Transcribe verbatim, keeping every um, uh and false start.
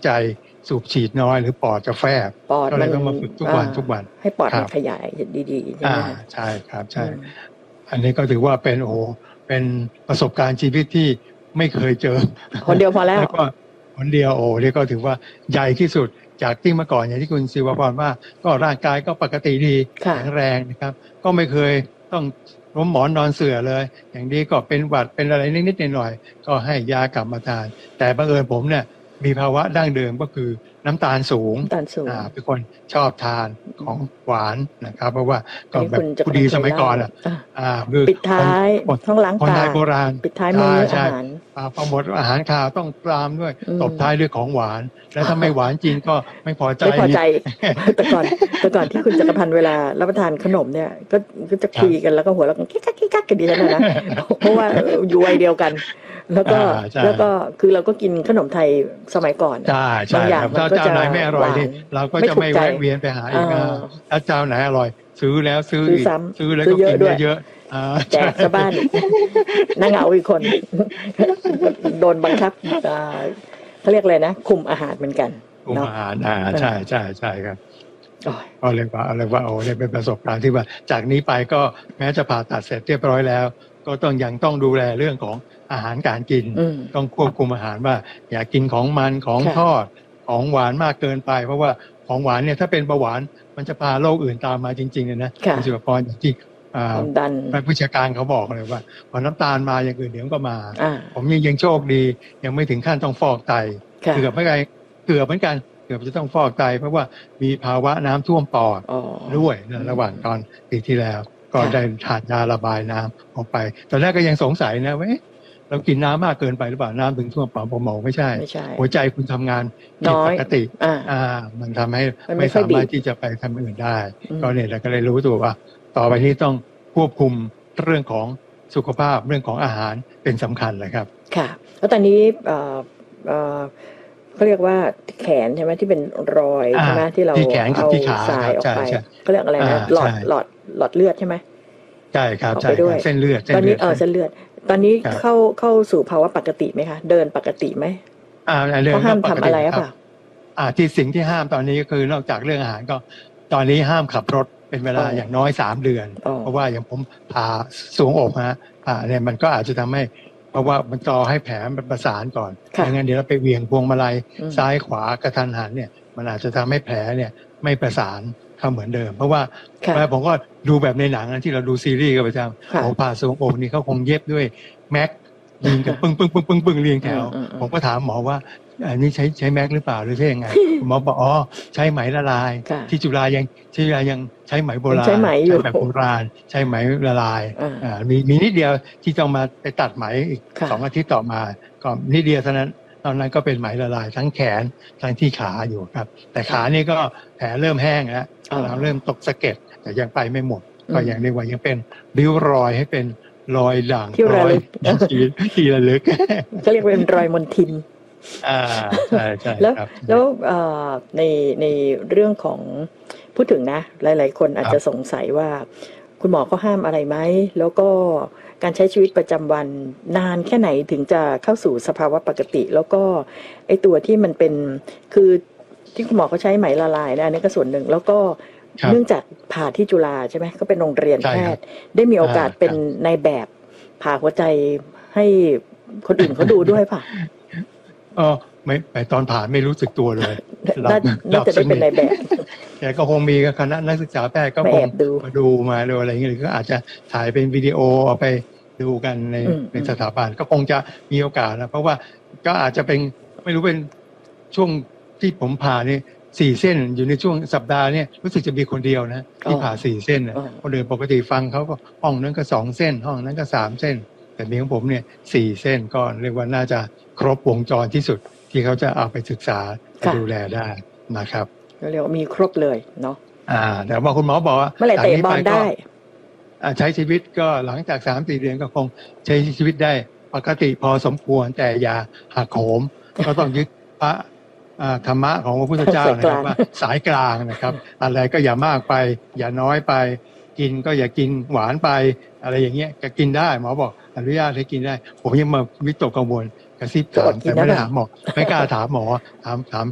ใจสูบฉีดน้อยหรือปอดจะแฟบปอดก็เลมันยต้องมาฝึกทุกวันทุกวันให้ปอดครัมันบขยายดีๆใช่ไหอ่ามคะใช่ครับใช่อืมอันนี้ก็ถือว่าเป็นโอ้โหเป็นประสบการณ์ชีวิตที่ไม่เคยเจอคนเดียวพอแล้วแล้วก็คนเดียวโอ้นี่ก็ถือว่าใหญ่ที่สุดจากที่เมื่อก่อนอย่างที่คุณศิวพรว่าก็ร่างกายก็ปกติดีค่ะแข็งแรงนะครับ ก็ไม่เคยต้องล้มหมอนนอนเสื่อเลย อย่างนี้ก็เป็นหวัดเป็นอะไรนิดๆหน่อยๆก็ให้ยากลับมาทาน แต่บังเอิญผมเนี่ยมีภาวะดั้งเดิมก็คือน้ำตาลสูงน้ำตาลสูงอ่าเป็นคนชอบทานของหวานนะครับ เพราะว่าอันก็นี้แบบคุณจะผู้ดีสมัยก่อนอ่ะอ่ะอ่าคือปิดท้ายคนต้องล้างคนปาไทยกโบราณปิดท้ายมื้อใช่อาใช่หารอ่าพอหมดอาหารคาวต้องตามด้วยอืมตบท้ายด้วยของหวาน แล้วถ้าไม่หวานจริงก็ไม่พอใจไม่พอใจ แต่ก่อนแต่ก่อนที่คุณจักรพันธ์เวลารับประทานขนมเนี่ย ก็ก็จะคุยกันแล้วก็หัวเราะกันกิ๊กกักกิ๊กกักกันดีนั่นนะ เพราะว่าเอออยู่วัยเดียวกัน แล้วก็อ่าใช่แล้วก็คือเราก็กินขนมไทยสมัยก่อนใช่ใช่บางอย่างครับมันถ้าก็เจ้าจะไหนไม่อร่อยนี่หวานเราก็ไม่จะถูกไม่ใจแวะเวียนไปหาอีกอ่าอ่าถ้าเจ้าไหนอร่อย ซื้อแล้วซื้อซื้ออีกซ้ำซื้อแล้วซื้ก็อเยอะกินด้วยเยอะๆอ่าแจกชาวบ้านอีก นั่งเหงาอีกคน โดนบังคับอ่าเขาเรียกอะไรนะ คุมอาหารเหมือนกันคุมเนาะอาหารอ่าใช่ใช่ใช่ครับโอ้ยก็เรียกว่าเรียกว่าโอ้เนี่ยเป็นประสบการณ์ที่ว่าจากนี้ไปก็แม้จะผ่าตัดเสร็จเรียบร้อยแล้ว ก็ต้องยังต้องดูแลเรื่องของอาหารการกินอืมต้องควบคุมอาหารว่าอย่ากินของมันของค่ะทอดของหวานมากเกินไป เพราะว่าของหวานเนี่ยถ้าเป็นเบาหวานมันจะพาโรคอื่นตามมาจริงๆเลยนะค่ะคุณศิวพรอย่างที่อ่าความดันนักวิชาการเขาบอกเลยว่าพอน้ำตาลมาอย่างอื่นเดี๋ยวก็มาอ่าผมยังยังโชคดี ยังไม่ถึงขั้นต้องฟอกไตค่ะเกือบไม่ไกลเกือบเหมือนกันเกือบจะต้องฟอกไต เพราะว่ามีภาวะน้ำท่วมปอดอ๋อด้วยนะระหว่างตอนปีที่แล้ว ก็ค่ะได้ทานยาระบายน้ำออกไปตอนแรกก็ยังสงสัยนะว่าเอ๊ะเรากินน้ำมากเกินไปหรือเปล่าน้ำถึงท่วมปอดผมบอกไม่ใช่ไม่ใช่หัวใจคุณทำงานผิดน้อยปกติอ่าอ่า มันทำให้มันไม่ไม่ค่อยสามารถบีบที่จะไปทำอื่นได้อืมก็เนี่ยเราก็เลยรู้ตัวว่า ต่อไปนี้ต้องควบคุมเรื่องของสุขภาพเรื่องของอาหารเป็นสำคัญเลยครับค่ะ แล้วตอนนี้เอ่อเอ่อเขาเรียกว่าแขนใช่ไหมที่เป็นรอยอ่าใช่ไหมที่เราที่แขนกับเอาที่ขาสายออกครับไปใช่ใช่เขาเรียกอะไรนะอ่าหลอดใช่หลอดหลอดเลือดใช่ไหมใช่ครับออกใช่ไปคด้รัวยบเส้นเลือดเส้นตอนเลืนี้อดเออเส้นเลือด ตอนนี้ครับเข้าเข้าสู่ภาวะปกติไหมคะ เดินปกติไหมอ่าเรื่องเขาห้ามก็ปกทำติอะไรหรือครัเปบล่าอ่าที่สิ่งที่ห้ามตอนนี้ก็คือนอกจากเรื่องอาหารก็ ตอนนี้ห้ามขับรถเป็นเวลาอ๋อออย่างน้อยสามเดือนอ๋อเพราะว่าอย่างผมผ่าสวงอกฮะผ่าเนี่ยมันก็อาจจะทำให้ เพราะว่ามันต่อให้แผลมันประสานก่อนค่ะไม่งั้นเดี๋ยวเราไปเหวี่ยงพวงมาลัยอืมซ้ายขวากระทันหันเนี่ย มันอาจจะทำให้แผลเนี่ยไม่ประสานเข้าเหมือนเดิม เพราะว่าค่ะแล้วผมก็ดูแบบในหนังนะที่เราดูซีรีส์กันประจำค่ะโอ้ผ่าสวงอกนี่เขาคงเย็บด้วยแม็กยิงกันปึ้งปึ้งปึ้งปึ้งปึ้งเรียงแถวอืมอืมอืมผมก็ถามหมอว่าอันนี้ใช้ใช้แม็กหรือเปล่าหรือใช่ยังไง หมอบอกอ๋อใช้ไหมละลายค่ะที่จุฬายังที่จุฬายังใช้ไหมโบราณยังใช้ไหมอยู่แบบโบราณใช้ไหมละลายอ่าอ่ามีมีนิดเดียวที่ต้องมาไปตัดไหมอีกค่ะสองอาทิตย์ต่อมาก็นิดเดียวเท่านั้นตอนนั้นก็เป็นไหมละลายทั้งแขนทั้งที่ขาอยู่ครับ แต่ขานี่ก็แผลเริ่มแห้งแล้วอ๋อเริ่มตกสะเก็ดแต่ยังไปไม่หมดอืมก็ยังเรียกว่ายังเป็นริ้วรอยให้เป็นรอยด่างที่ระรอยลึกที่ที่ระลึกเขาเรียกว่าเป็นรอยมนทินอ่าใช่ใช่แล้วครับแล้วเอ่อในในเรื่องของพูดถึงนะ หลาย ๆ คนอาจจะสงสัยว่า คุณหมอเขาห้ามอะไรไหม แล้วก็การใช้ชีวิตประจำวันนานแค่ไหนถึงจะเข้าสู่สภาวะปกติ แล้วก็ไอตัวที่มันเป็นคือที่คุณหมอเขาใช้ไหมละลายนะอันนี้ก็ส่วนหนึ่ง แล้วก็ครับเนื่องจากผ่าที่จุฬาใช่ไหมก็เป็นโรงเรียนใช่แพครับทย์ ได้มีโอกาสอ่าเป็นครับในแบบผ่าหัวใจให้คนอื่นเขาดูด้วยป่ะเออไม่ไม่ตอนผ่านไม่รู้สึกตัวเลยหลับน่าหลัน่าบจะได้เป็นสนิทในแบบแต่ก็คงมีคณะนักศึกษาแพทย์ก็มาคแอง บดูมาดูมาดูอะไรอย่างเงี้ยหรือก็อาจจะถ่ายเป็นวิดีโอเอาไปดูกันในอืมในสถาบันก็คงจะมีโอกาสนะเพราะว่าก็อาจจะเป็นไม่รู้เป็นช่วงที่ผมผ่านี่สี่เส้นอยู่ในช่วงสัปดาห์เนี่ยรู้สึกจะมีคนเดียวนะที่ผ่าสี่เส้นนะอ๋อคนอื่นปกติฟังเขาก็ห้องนั้นก็สองเส้น ห้องนั้นก็สามเส้น แต่มีของผมเนี่ยสี่เส้นก็เรียกว่าน่าจะครบวงจรที่สุดที่เขาจะเอาไปศึกษาไปค่ะดูแลได้นะครับก็เรียกว่ามีครบเลยเนาะอ่า แต่ว่าคุณหมอบอกว่าเมื่อไหร่จากเตะนี้บอไปลก็ได้อ่าใช้ชีวิตก็หลังจากสามสี่เดือนก็คงใช้ชีวิตได้ปกติพอสมควรแต่อย่าหักโหม ก็ต้องยึดพระอ่าธรรมะของพระพุทธเจ้านะครับว่าสายกลางนะครับ อะไรก็อย่ามากไป อย่าน้อยไป กินก็อย่ากินหวานไป อะไรอย่างเงี้ยก็กินได้หมอบอกอนุญาตให้กินได้ ผมยังมาวิตกกังวลกระซิบถามแต่ไม่ได้ถามหมอไม่กล้าถามหมอถามถาม